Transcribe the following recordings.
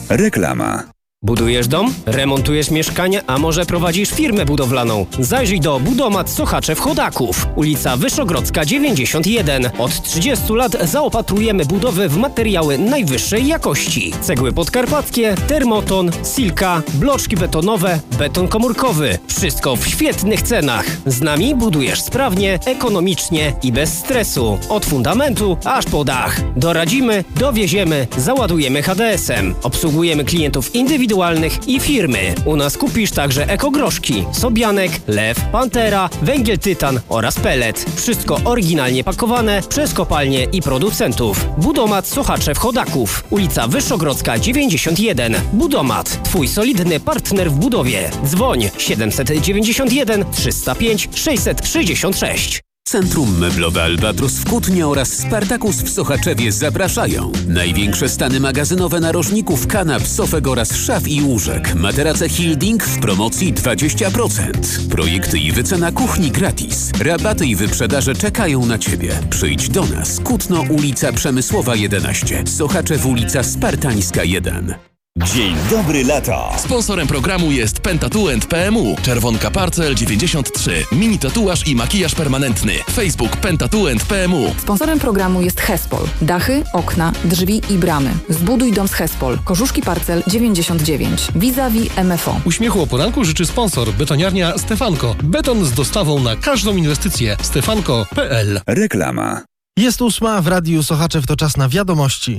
Reklama. Budujesz dom? Remontujesz mieszkanie? A może prowadzisz firmę budowlaną? Zajrzyj do Budomat Sochaczew Chodaków. Ulica Wyszogrodzka 91. Od 30 lat zaopatrujemy budowy w materiały najwyższej jakości. Cegły podkarpackie, termoton, silka, bloczki betonowe, beton komórkowy. Wszystko w świetnych cenach. Z nami budujesz sprawnie, ekonomicznie i bez stresu. Od fundamentu aż po dach. Doradzimy, dowieziemy, załadujemy HDS-em. Obsługujemy klientów indywidualnych i firmy. U nas kupisz także ekogroszki, sobianek, lew, pantera, węgiel tytan oraz pellet. Wszystko oryginalnie pakowane przez kopalnie i producentów. Budomat Sochaczew Chodaków. Ulica Wyszogrodzka 91. Budomat. Twój solidny partner w budowie. Dzwoń 791 305 666. Centrum Meblowe Albatros w Kutnie oraz Spartakus w Sochaczewie zapraszają. Największe stany magazynowe narożników, kanap, sofek oraz szaf i łóżek. Materace Hilding w promocji 20%. Projekty i wycena kuchni gratis. Rabaty i wyprzedaże czekają na Ciebie. Przyjdź do nas. Kutno, ulica Przemysłowa 11. Sochaczew, ulica Spartańska 1. Dzień dobry lata. Sponsorem programu jest Pentatuent PMU. Czerwonka Parcel 93. Mini tatuaż i makijaż permanentny. Facebook Pentatuent PMU. Sponsorem programu jest Hespol. Dachy, okna, drzwi i bramy. Zbuduj dom z Hespol. Korzuszki Parcel 99. Vis-a-vis MFO. Uśmiechu o poranku życzy sponsor. Betoniarnia Stefanko. Beton z dostawą na każdą inwestycję. Stefanko.pl. Reklama. Jest 8 w Radiu Sochaczew, to czas na wiadomości.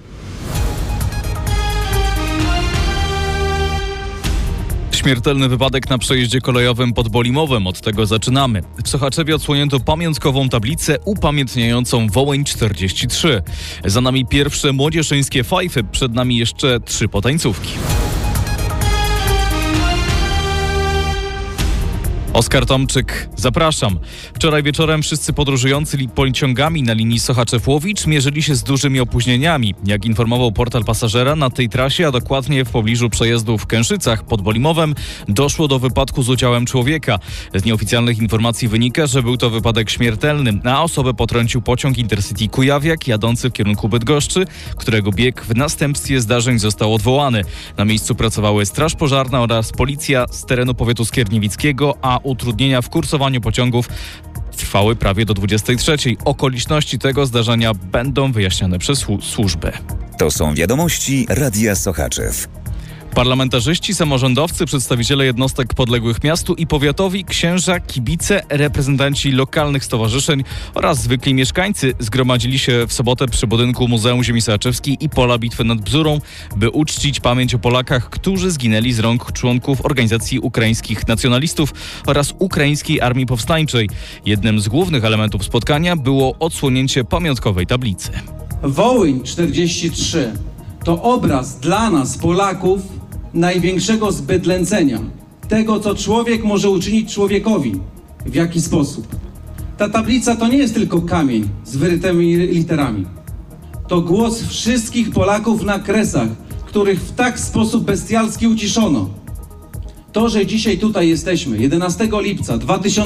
Śmiertelny wypadek na przejeździe kolejowym pod Bolimowem. Od tego zaczynamy. W Sochaczewie odsłonięto pamiątkową tablicę upamiętniającą Wołyń 43. Za nami pierwsze młodzieżyńskie fajfy, przed nami jeszcze 3 potańcówki. Oskar Tomczyk, zapraszam. Wczoraj wieczorem wszyscy podróżujący pociągami na linii Sochaczew-Łowicz mierzyli się z dużymi opóźnieniami. Jak informował portal Pasażera, na tej trasie, a dokładnie w pobliżu przejazdu w Kęszycach pod Bolimowem, doszło do wypadku z udziałem człowieka. Z nieoficjalnych informacji wynika, że był to wypadek śmiertelny, a osobę potrącił pociąg Intercity Kujawiak jadący w kierunku Bydgoszczy, którego bieg w następstwie zdarzeń został odwołany. Na miejscu pracowały Straż Pożarna oraz policja z terenu powiatu skierniewickiego, a utrudnienia w kursowaniu pociągów trwały prawie do 23. Okoliczności tego zdarzenia będą wyjaśnione przez służby. To są wiadomości Radia Sochaczew. Parlamentarzyści, samorządowcy, przedstawiciele jednostek podległych miastu i powiatowi, księża, kibice, reprezentanci lokalnych stowarzyszeń oraz zwykli mieszkańcy zgromadzili się w sobotę przy budynku Muzeum Ziemi Sochaczewskiej i Pola Bitwy nad Bzurą, by uczcić pamięć o Polakach, którzy zginęli z rąk członków organizacji ukraińskich nacjonalistów oraz Ukraińskiej Armii Powstańczej. Jednym z głównych elementów spotkania było odsłonięcie pamiątkowej tablicy. Wołyń 43 to obraz dla nas, Polaków, największego zbydlęcenia. Tego, co człowiek może uczynić człowiekowi. W jaki sposób? Ta tablica to nie jest tylko kamień z wyrytymi literami. To głos wszystkich Polaków na Kresach, których w tak sposób bestialski uciszono. To, że dzisiaj tutaj jesteśmy, 11 lipca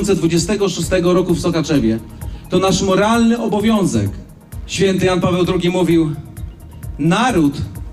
2026 roku w Sochaczewie, to nasz moralny obowiązek. Święty Jan Paweł II mówił: naród,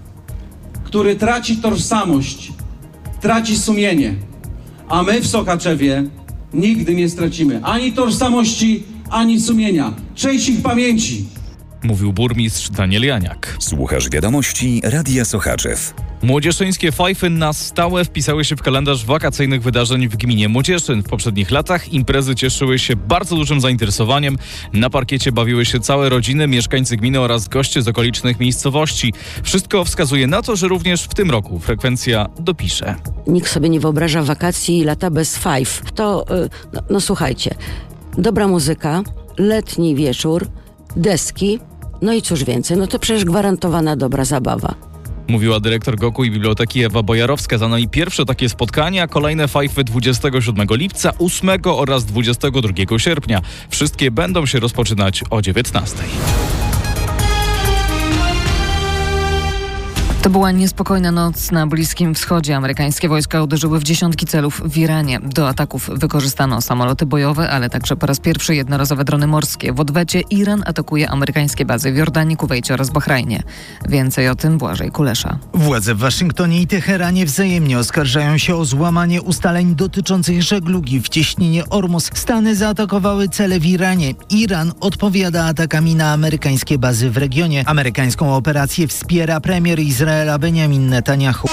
który traci tożsamość, traci sumienie, a my w Sochaczewie nigdy nie stracimy ani tożsamości, ani sumienia. Cześć ich pamięci! Mówił burmistrz Daniel Janiak. Słuchasz wiadomości Radia Sochaczew. Młodzieżyńskie fajfy na stałe wpisały się w kalendarz wakacyjnych wydarzeń w gminie Młodzieszyn. W poprzednich latach imprezy cieszyły się bardzo dużym zainteresowaniem. Na parkiecie bawiły się całe rodziny, mieszkańcy gminy oraz goście z okolicznych miejscowości. Wszystko wskazuje na to, że również w tym roku frekwencja dopisze. Nikt sobie nie wyobraża wakacji i lata bez fajf. To, słuchajcie, dobra muzyka, letni wieczór, deski, no i cóż więcej, no to przecież gwarantowana dobra zabawa. Mówiła dyrektor GOK-u i Biblioteki Ewa Bojarowska. Za nami pierwsze takie spotkania, a kolejne fajfy 27 lipca, 8 oraz 22 sierpnia. Wszystkie będą się rozpoczynać o 19. To była niespokojna noc na Bliskim Wschodzie. Amerykańskie wojska uderzyły w dziesiątki celów w Iranie. Do ataków wykorzystano samoloty bojowe, ale także po raz pierwszy jednorazowe drony morskie. W odwecie Iran atakuje amerykańskie bazy w Jordanii, Kuwejcie oraz Bahrajnie. Więcej o tym Błażej Kulesza. Władze w Waszyngtonie i Teheranie wzajemnie oskarżają się o złamanie ustaleń dotyczących żeglugi w cieśninie Ormus. Stany zaatakowały cele w Iranie. Iran odpowiada atakami na amerykańskie bazy w regionie. Amerykańską operację wspiera premier Izraela Benjamin Netanyahu.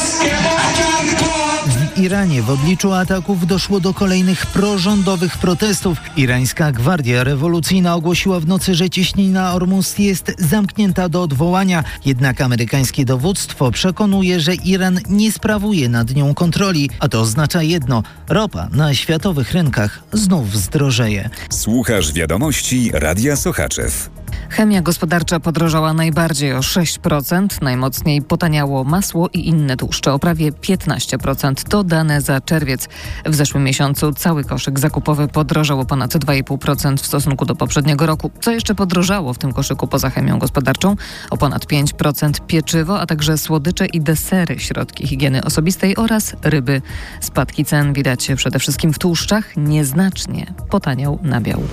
W Iranie w obliczu ataków doszło do kolejnych prorządowych protestów. Irańska Gwardia Rewolucyjna ogłosiła w nocy, że cieśnina Ormus jest zamknięta do odwołania. Jednak amerykańskie dowództwo przekonuje, że Iran nie sprawuje nad nią kontroli. A to oznacza jedno: ropa na światowych rynkach znów zdrożeje. Słuchasz wiadomości Radia Sochaczew. Chemia gospodarcza podrożała najbardziej o 6%, najmocniej potaniało masło i inne tłuszcze o prawie 15%. To dane za czerwiec. W zeszłym miesiącu cały koszyk zakupowy podrożał o ponad 2,5% w stosunku do poprzedniego roku. Co jeszcze podrożało w tym koszyku poza chemią gospodarczą? O ponad 5% pieczywo, a także słodycze i desery, środki higieny osobistej oraz ryby. Spadki cen widać przede wszystkim w tłuszczach. Nieznacznie potaniał nabiał.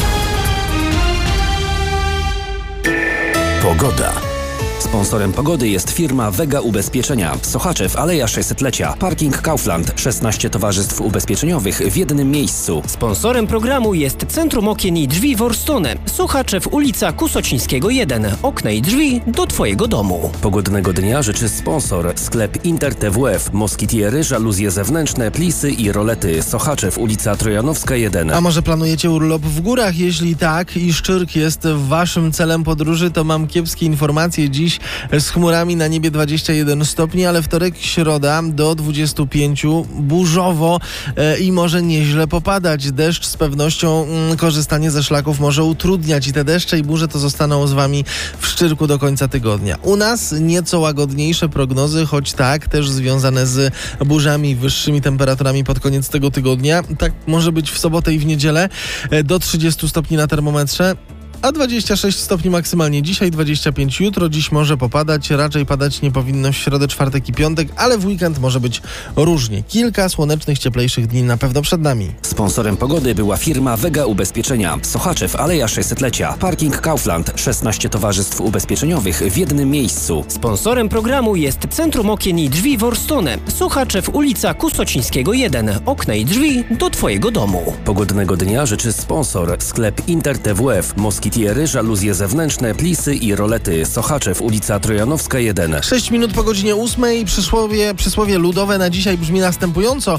Pogoda. Sponsorem pogody jest firma Vega Ubezpieczenia. Sochaczew, Aleja 600-lecia. Parking Kaufland. 16 towarzystw ubezpieczeniowych w jednym miejscu. Sponsorem programu jest Centrum Okien i Drzwi Worstone. Sochaczew, ulica Kusocińskiego 1. Okna i drzwi do Twojego domu. Pogodnego dnia życzy sponsor. Sklep Inter TWF. Moskitiery, żaluzje zewnętrzne, plisy i rolety. Sochaczew, ulica Trojanowska 1. A może planujecie urlop w górach? Jeśli tak i Szczyrk jest waszym celem podróży, to mam kiepskie informacje. Dziś z chmurami na niebie 21 stopni, ale wtorek, środa do 25, burzowo i może nieźle popadać. Deszcz z pewnością korzystanie ze szlaków może utrudniać i te deszcze i burze to zostaną z wami w Szczyrku do końca tygodnia. U nas nieco łagodniejsze prognozy, choć tak, też związane z burzami i wyższymi temperaturami pod koniec tego tygodnia. Tak może być w sobotę i w niedzielę do 30 stopni na termometrze. A 26 stopni maksymalnie dzisiaj, 25 jutro. Dziś może popadać, raczej padać nie powinno w środę, czwartek i piątek, ale w weekend może być różnie. Kilka słonecznych, cieplejszych dni na pewno przed nami. Sponsorem pogody była firma Vega Ubezpieczenia. Sochaczew, Aleja 600-lecia. Parking Kaufland. 16 towarzystw ubezpieczeniowych w jednym miejscu. Sponsorem programu jest Centrum Okien i Drzwi Worstone. Sochaczew, ulica Kusocińskiego 1. Okna i drzwi do Twojego domu. Pogodnego dnia życzy sponsor. Sklep Inter TWF. Moskitiery, żaluzje zewnętrzne, plisy i rolety. Sochaczew, ulica Trojanowska 1. 6 minut po godzinie 8. Przysłowie ludowe na dzisiaj brzmi następująco.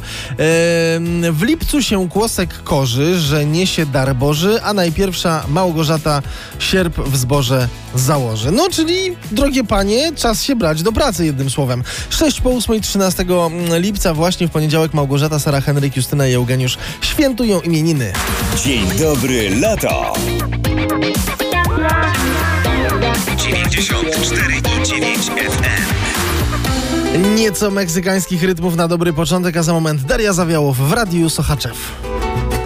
W lipcu się kłosek korzy, że niesie dar Boży, a najpierwsza Małgorzata sierp w zboże założy. No, czyli, drogie panie, czas się brać do pracy, jednym słowem. 6 po 8, 13 lipca, właśnie w poniedziałek, Małgorzata, Sara, Henryk, Justyna i Eugeniusz świętują imieniny. Dzień dobry, lato! 94,9 FM. Nieco meksykańskich rytmów na dobry początek, a za moment Daria Zawiałow w Radiu Sochaczew.